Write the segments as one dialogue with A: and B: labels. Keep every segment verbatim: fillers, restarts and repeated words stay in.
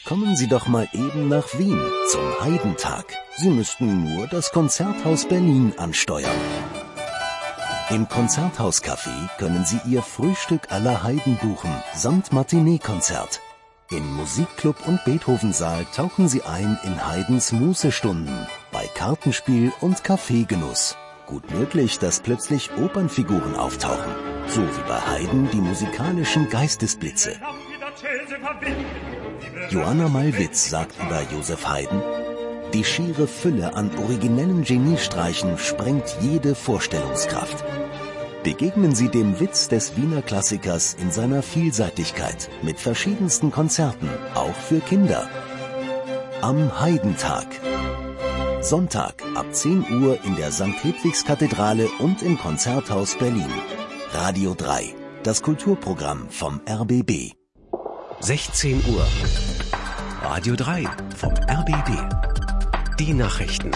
A: Kommen Sie doch mal eben nach Wien zum Haydn-Tag. Sie müssten nur das Konzerthaus Berlin ansteuern. Im Konzerthaus-Café können Sie Ihr Frühstück à la Haydn buchen, samt Matinee-Konzert. Im Musikclub und Beethovensaal tauchen Sie ein in Haydns Mußestunden, bei Kartenspiel und Kaffeegenuss. Gut möglich, dass plötzlich Opernfiguren auftauchen, so wie bei Haydn die musikalischen Geistesblitze. Joanna Malwitz sagt über Joseph Haydn: Die schiere Fülle an originellen Geniestreichen sprengt jede Vorstellungskraft. Begegnen Sie dem Witz des Wiener Klassikers in seiner Vielseitigkeit mit verschiedensten Konzerten, auch für Kinder. Am Haydn-Tag. Sonntag ab zehn Uhr in der Sankt Hedwigs-Kathedrale und im Konzerthaus Berlin. Radio drei, das Kulturprogramm vom R B B.
B: sechzehn Uhr. Radio drei vom R B B. Die Nachrichten.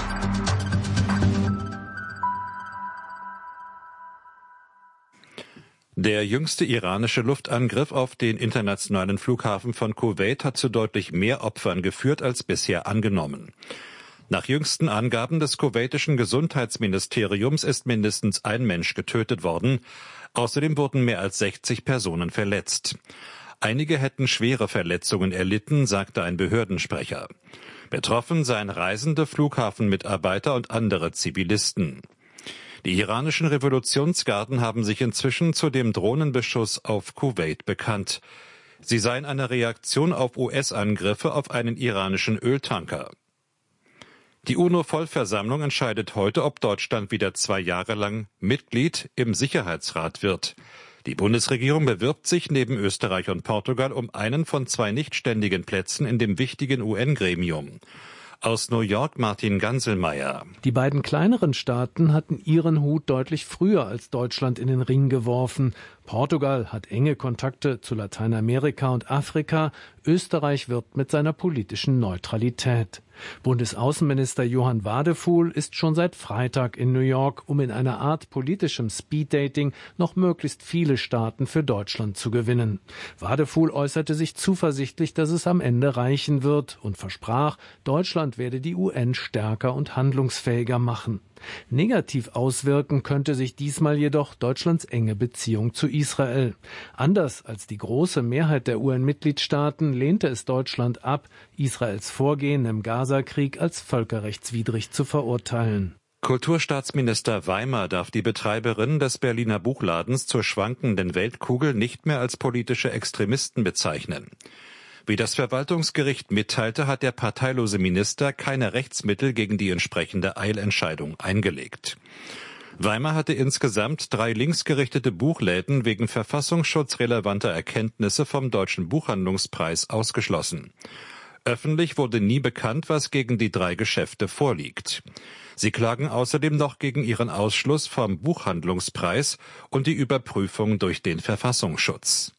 C: Der jüngste iranische Luftangriff auf den internationalen Flughafen von Kuwait hat zu deutlich mehr Opfern geführt als bisher angenommen. Nach jüngsten Angaben des kuwaitischen Gesundheitsministeriums ist mindestens ein Mensch getötet worden. Außerdem wurden mehr als sechzig Personen verletzt. Einige hätten schwere Verletzungen erlitten, sagte ein Behördensprecher. Betroffen seien Reisende, Flughafenmitarbeiter und andere Zivilisten. Die iranischen Revolutionsgarden haben sich inzwischen zu dem Drohnenbeschuss auf Kuwait bekannt. Sie seien eine Reaktion auf U S-Angriffe auf einen iranischen Öltanker. Die UNO-Vollversammlung entscheidet heute, ob Deutschland wieder zwei Jahre lang Mitglied im Sicherheitsrat wird. Die Bundesregierung bewirbt sich neben Österreich und Portugal um einen von zwei nichtständigen Plätzen in dem wichtigen U N-Gremium. Aus New York Martin Ganselmeier.
D: Die beiden kleineren Staaten hatten ihren Hut deutlich früher als Deutschland in den Ring geworfen. Portugal hat enge Kontakte zu Lateinamerika und Afrika. Österreich wirbt mit seiner politischen Neutralität. Bundesaußenminister Johann Wadefuhl ist schon seit Freitag in New York, um in einer Art politischem Speeddating noch möglichst viele Staaten für Deutschland zu gewinnen. Wadefuhl äußerte sich zuversichtlich, dass es am Ende reichen wird und versprach, Deutschland werde die U N stärker und handlungsfähiger machen. Negativ auswirken könnte sich diesmal jedoch Deutschlands enge Beziehung zu Israel. Anders als die große Mehrheit der U N-Mitgliedstaaten lehnte es Deutschland ab, Israels Vorgehen im Gaza-Krieg als völkerrechtswidrig zu verurteilen.
C: Kulturstaatsminister Weimer darf die Betreiberin des Berliner Buchladens zur schwankenden Weltkugel nicht mehr als politische Extremisten bezeichnen. Wie das Verwaltungsgericht mitteilte, hat der parteilose Minister keine Rechtsmittel gegen die entsprechende Eilentscheidung eingelegt. Weimer hatte insgesamt drei linksgerichtete Buchläden wegen verfassungsschutzrelevanter Erkenntnisse vom Deutschen Buchhandlungspreis ausgeschlossen. Öffentlich wurde nie bekannt, was gegen die drei Geschäfte vorliegt. Sie klagen außerdem noch gegen ihren Ausschluss vom Buchhandlungspreis und die Überprüfung durch den Verfassungsschutz.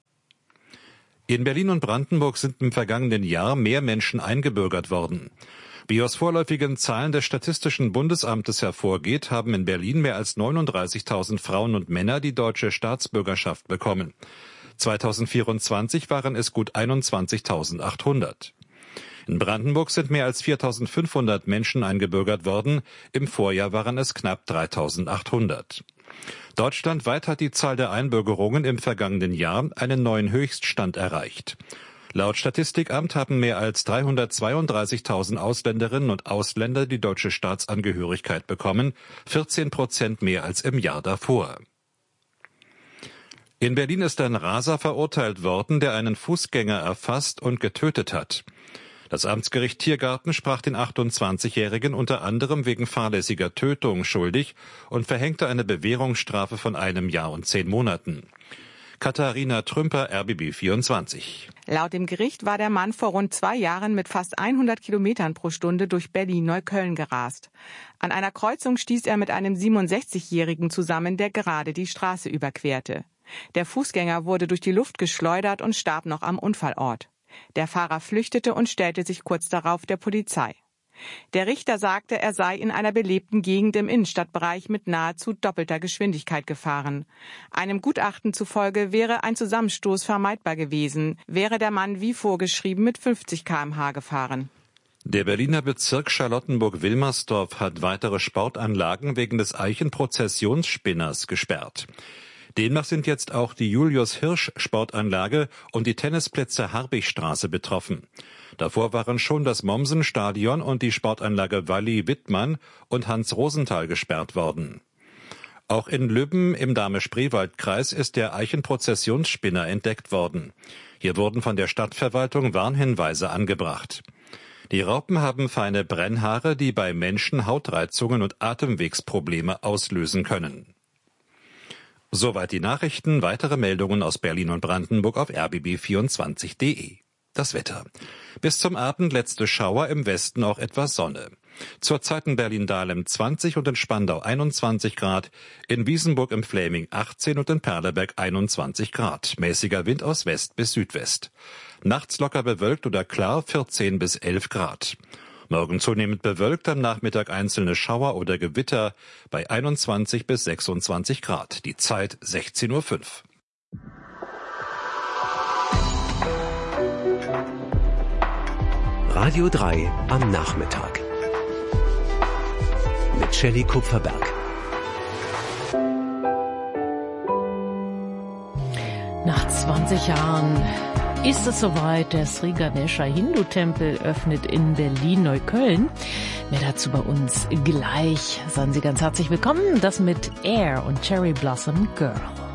C: In Berlin und Brandenburg sind im vergangenen Jahr mehr Menschen eingebürgert worden. Wie aus vorläufigen Zahlen des Statistischen Bundesamtes hervorgeht, haben in Berlin mehr als neununddreißigtausend Frauen und Männer die deutsche Staatsbürgerschaft bekommen. zweitausendvierundzwanzig waren es gut einundzwanzigtausendachthundert. In Brandenburg sind mehr als viertausendfünfhundert Menschen eingebürgert worden. Im Vorjahr waren es knapp dreitausendachthundert. Deutschlandweit hat die Zahl der Einbürgerungen im vergangenen Jahr einen neuen Höchststand erreicht. Laut Statistikamt haben mehr als dreihundertzweiunddreißigtausend Ausländerinnen und Ausländer die deutsche Staatsangehörigkeit bekommen, vierzehn Prozent mehr als im Jahr davor. In Berlin ist ein Raser verurteilt worden, der einen Fußgänger erfasst und getötet hat. Das Amtsgericht Tiergarten sprach den achtundzwanzigjährigen unter anderem wegen fahrlässiger Tötung schuldig und verhängte eine Bewährungsstrafe von einem Jahr und zehn Monaten. Katharina Trümper, R B B vierundzwanzig.
E: Laut dem Gericht war der Mann vor rund zwei Jahren mit fast hundert Kilometern pro Stunde durch Berlin-Neukölln gerast. An einer Kreuzung stieß er mit einem siebenundsechzigjährigen zusammen, der gerade die Straße überquerte. Der Fußgänger wurde durch die Luft geschleudert und starb noch am Unfallort. Der Fahrer flüchtete und stellte sich kurz darauf der Polizei. Der Richter sagte, er sei in einer belebten Gegend im Innenstadtbereich mit nahezu doppelter Geschwindigkeit gefahren. Einem Gutachten zufolge wäre ein Zusammenstoß vermeidbar gewesen, wäre der Mann wie vorgeschrieben mit fünfzig Kilometer pro Stunde gefahren.
C: Der Berliner Bezirk Charlottenburg-Wilmersdorf hat weitere Sportanlagen wegen des Eichenprozessionsspinners gesperrt. Demnach sind jetzt auch die Julius-Hirsch-Sportanlage und die Tennisplätze Harbichstraße betroffen. Davor waren schon das Mommsen-Stadion und die Sportanlage Walli-Wittmann und Hans-Rosenthal gesperrt worden. Auch in Lübben im Dahme-Spreewald-Kreis ist der Eichenprozessionsspinner entdeckt worden. Hier wurden von der Stadtverwaltung Warnhinweise angebracht. Die Raupen haben feine Brennhaare, die bei Menschen Hautreizungen und Atemwegsprobleme auslösen können. Soweit die Nachrichten. Weitere Meldungen aus Berlin und Brandenburg auf r b b vierundzwanzig punkt d e. Das Wetter. Bis zum Abend letzte Schauer, im Westen auch etwas Sonne. Zurzeit in Berlin-Dahlem zwanzig und in Spandau einundzwanzig Grad, in Wiesenburg im Fläming achtzehn und in Perleberg einundzwanzig Grad. Mäßiger Wind aus West bis Südwest. Nachts locker bewölkt oder klar vierzehn bis elf Grad. Morgen zunehmend bewölkt, am Nachmittag einzelne Schauer oder Gewitter bei einundzwanzig bis sechsundzwanzig Grad. Die Zeit sechzehn Uhr fünf.
B: Radio drei am Nachmittag. Mit Shelley Kupferberg.
F: Nach zwanzig Jahren ist es soweit. Der Sri Ganesha Hindu-Tempel öffnet in Berlin-Neukölln. Mehr dazu bei uns gleich. Seien Sie ganz herzlich willkommen. Das mit Air und Cherry Blossom Girl.